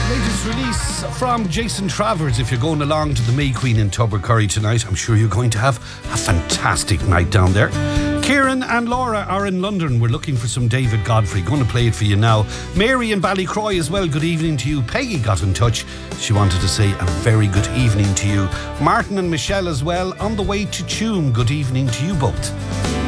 Latest release from Jason Travers. If you're going along to the May Queen in Tubbercurry tonight, I'm sure you're going to have a fantastic night down there. Kieran and Laura are in London. We're looking for some David Godfrey. Going to play it for you now. Mary in Ballycroy as well. Good evening to you. Peggy got in touch. She wanted to say a very good evening to you. Martin and Michelle as well on the way to Tuam. Good evening to you both.